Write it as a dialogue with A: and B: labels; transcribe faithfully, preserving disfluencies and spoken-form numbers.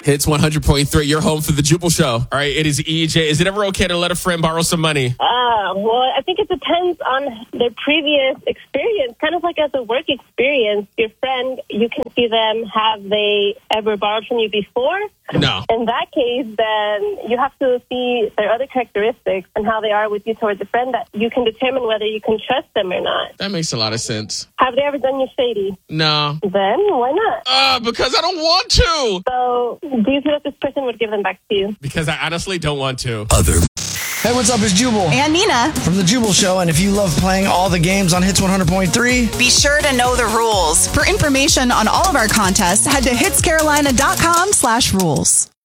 A: Hits one hundred point three, your home for the Jubal Show. All right, it is E J. Is it ever okay to let a friend borrow some money?
B: Uh, well, I think it depends on their previous experience. Kind of like as a work experience, your friend, you can see them, have they ever borrowed from you before?
A: No.
B: In that case, then you have to see their other characteristics and how they are with you towards a friend that you can determine whether you can trust them or not.
A: That makes a lot of sense.
B: Have they ever done you shady?
A: No.
B: Then why not?
A: Uh, because I don't want to.
B: So do you feel that this person would give them back to you?
A: Because I honestly don't want to.
C: Other.
D: Hey, what's up? It's Jubal.
E: And Nina.
D: From The Jubal Show. And if you love playing all the games on Hits one hundred point three,
E: be sure to know the rules. For information on all of our contests, head to hitscarolina.com slash rules.